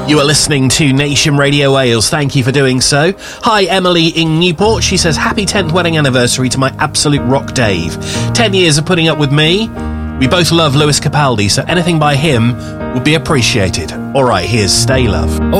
You are listening to Nation Radio Wales. Thank you for doing so. Hi, Emily in Newport. She says, happy 10th wedding anniversary to my absolute rock Dave. 10 years of putting up with me. We both love Lewis Capaldi, so anything by him would be appreciated. All right, here's Stay Love.